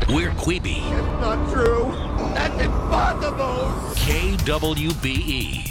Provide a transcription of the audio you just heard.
We're Queeby. It's not true. That's impossible. KWBE.